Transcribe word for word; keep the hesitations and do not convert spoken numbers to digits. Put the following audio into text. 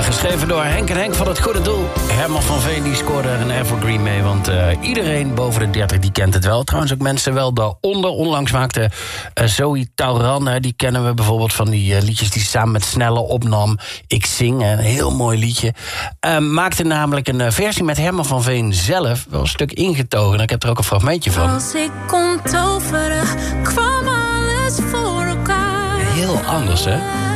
geschreven door Henk en Henk van het Goede Doel. Herman van Veen die scoorde er een evergreen mee, want uh, iedereen boven de dertig die kent het wel. Trouwens ook mensen wel daaronder. Onlangs maakte uh, Zoe Tauran, uh, die kennen we bijvoorbeeld van die uh, liedjes die ze samen met Snelle opnam. Ik Zing, een heel mooi liedje. Uh, maakte namelijk een uh, versie met Herman van Veen zelf, wel een stuk ingetogen. Ik heb er ook een fragmentje van. Als ik kon toveren, kwam alles voor elkaar. Heel anders, hè?